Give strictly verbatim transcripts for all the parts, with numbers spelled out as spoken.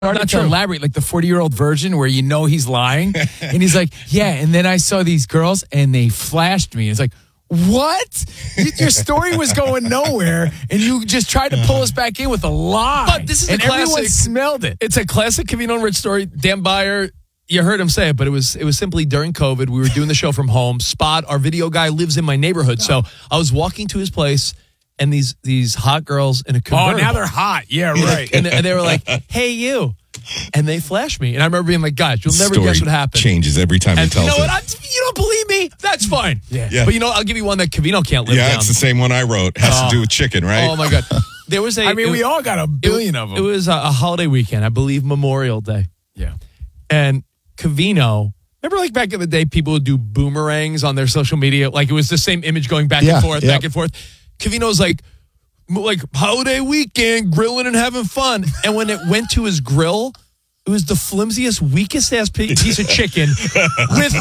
started to elaborate, like the forty-year-old virgin where you know he's lying. And he's like, yeah, and then I saw these girls and they flashed me. It's like, what? Your story was going nowhere and you just tried to pull us back in with a lie. But this is and a classic. Everyone smelled it. It's a classic Covino and Rich story. Dan Beyer, you heard him say it, but it was it was simply during COVID. We were doing the show from home. Spot, our video guy, lives in my neighborhood. So I was walking to his place. And these these hot girls in a convertible. Oh, now they're hot. Yeah, right. and, and they were like, hey, you. And they flashed me. And I remember being like, guys, you'll never Story guess what happened. Changes every time and he tells you know it. what? I, you don't believe me? That's fine. Yeah. Yeah. But you know, I'll give you one that Covino can't live Yeah, down. it's the same one I wrote. Has Oh. to do with chicken, right? Oh, my God. There was a. I mean, it, we all got a billion it, of them. It was a, a holiday weekend, I believe Memorial Day. Yeah. And Covino, remember like back in the day, people would do boomerangs on their social media? Like it was the same image going back Yeah, and forth, yeah. back and forth. Covino's like, like holiday weekend, grilling and having fun. And when it went to his grill, it was the flimsiest, weakest ass piece of chicken with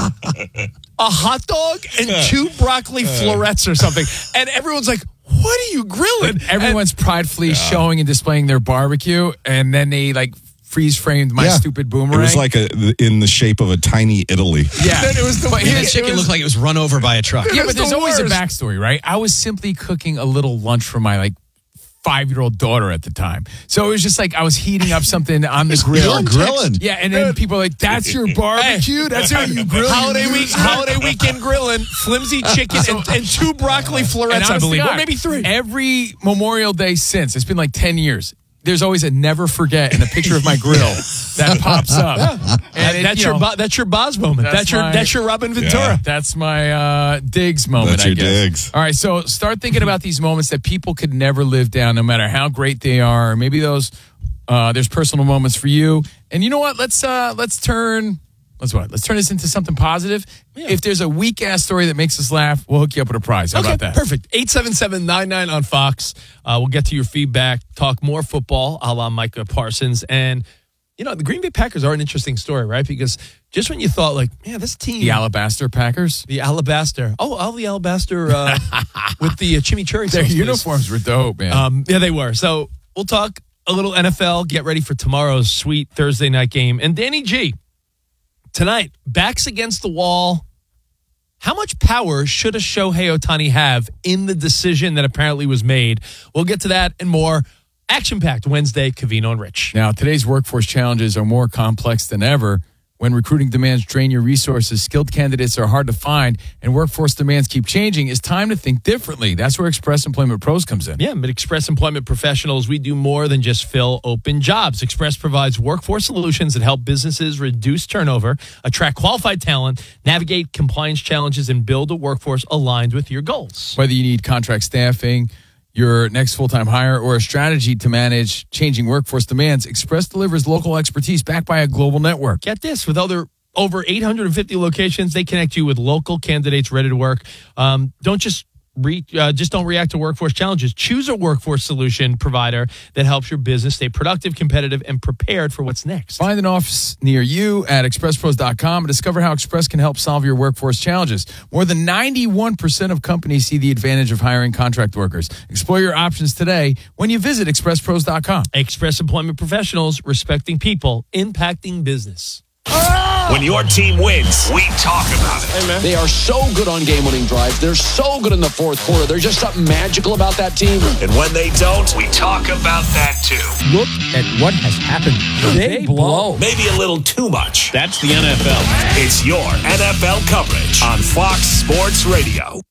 a hot dog and two broccoli florets or something. And everyone's like, what are you grilling? Everyone's pridefully showing and displaying their barbecue, and then they like freeze framed my Yeah. stupid boomerang. It was like a in the shape of a tiny Italy. yeah, Then it was the but And here's- the chicken it was- looked like it was run over by a truck. Yeah, was but there's the always worst. a backstory, right? I was simply cooking a little lunch for my like five-year-old daughter at the time. So it was just like I was heating up something on the grill. You're grilling. Yeah, and then people are like, that's your barbecue? That's how you grill? Holiday you week, loser?" holiday weekend grilling, flimsy chicken, and, and two broccoli florets, I honest to believe, God, or maybe three. Every Memorial Day since, it's been like ten years. There's always a never forget and a picture of my grill that pops up. And That- it, that's you your know, Bo- that's your Boz moment. That's, That's your my- that's your Robin Ventura. Yeah. That's my uh, Diggs moment, That's I your guess. Diggs. All right, so start thinking about these moments that people could never live down, no matter how great they are. Or maybe those uh, there's personal moments for you. And you know what? Let's uh, let's turn let's what? Let's turn this into something positive. If there's a weak ass story that makes us laugh, we'll hook you up with a prize. How Okay, about that? perfect. eight seven seven nine nine on Fox. Uh, we'll get to your feedback, talk more football a la Micah Parsons. And, you know, the Green Bay Packers are an interesting story, right? Because just when you thought, like, man, this team. The Alabaster Packers. The Alabaster. Oh, all the Alabaster uh, with the uh, chimichurri Their sauce, please. uniforms were dope, man. Um, yeah, they were. So we'll talk a little N F L, get ready for tomorrow's sweet Thursday night game. And Danny G, tonight, backs against the wall. How much power should a Shohei Ohtani have in the decision that apparently was made? We'll get to that and more. Action-packed Wednesday, Covino and Rich. Now, today's workforce challenges are more complex than ever. When recruiting demands drain your resources, skilled candidates are hard to find, and workforce demands keep changing, it's time to think differently. That's where Express Employment Pros comes in. Yeah, but Express Employment Professionals, we do more than just fill open jobs. Express provides workforce solutions that help businesses reduce turnover, attract qualified talent, navigate compliance challenges, and build a workforce aligned with your goals. Whether you need contract staffing, your next full-time hire, or a strategy to manage changing workforce demands, Express delivers local expertise backed by a global network. Get this, with other over eight hundred fifty locations, they connect you with local candidates ready to work. Um, don't just re, uh, just don't react to workforce challenges. Choose a workforce solution provider that helps your business stay productive, competitive, and prepared for what's next. Find an office near you at express pros dot com and discover how Express can help solve your workforce challenges. More than ninety-one percent of companies see the advantage of hiring contract workers. Explore your options today when you visit express pros dot com. Express Employment Professionals, respecting people, impacting business. When your team wins, we talk about it. They are so good on game-winning drives. They're so good in the fourth quarter. There's just something magical about that team. And when they don't, we talk about that too. Look at what has happened. They blow. Maybe a little too much. That's the N F L. It's your N F L coverage on Fox Sports Radio.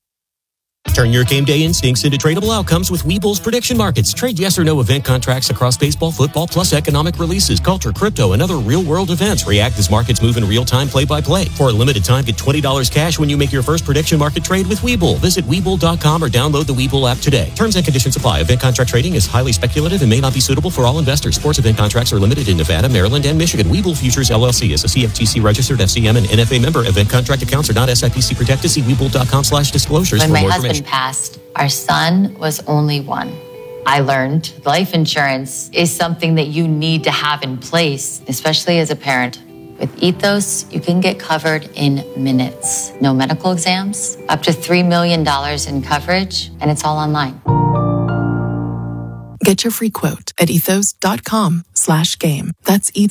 Turn your game day instincts into tradable outcomes with Weeble's prediction markets. Trade yes or no event contracts across baseball, football, plus economic releases, culture, crypto, and other real-world events. React as markets move in real time, play-by-play. For a limited time, get twenty dollars cash when you make your first prediction market trade with Weeble. Visit Weeble dot com or download the Weeble app today. Terms and conditions apply. Event contract trading is highly speculative and may not be suitable for all investors. Sports event contracts are limited in Nevada, Maryland, and Michigan. Weeble Futures, L L C is a C F T C registered F C M and N F A member. Event contract accounts are not S I P C protected. See Weeble dot com slash disclosures When for my more husband information. passed, our son was only one. I learned life insurance is something that you need to have in place, especially as a parent. With Ethos, you can get covered in minutes. No medical exams, up to three million dollars in coverage, and it's all online. Get your free quote at ethos.com slash game. That's ethos.